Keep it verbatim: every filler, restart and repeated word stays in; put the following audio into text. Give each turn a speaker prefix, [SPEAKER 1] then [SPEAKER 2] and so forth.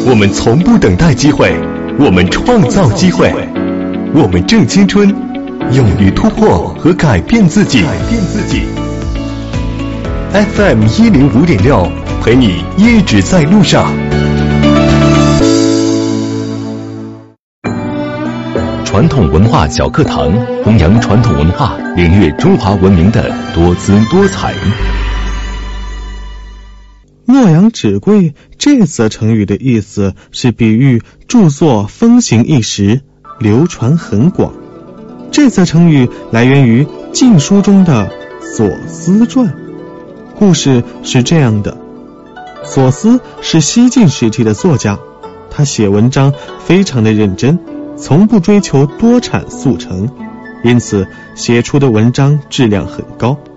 [SPEAKER 1] 我们从不等待机会，我们创造机会，我们正青春，勇于突破和改变自己。改变自己。F M 一零五点六，陪你一直在路上。传统文化小课堂，弘扬传统文化，领略中华文明的多姿多彩。
[SPEAKER 2] 洛阳纸贵这则成语的意思是比喻著作风行一时，流传很广。这则成语来源于《晋书》中的索斯传。故事是这样的，索斯是西晋时期的作家，他写文章非常的认真，从不追求多产速成，因此写出的文章质量很高。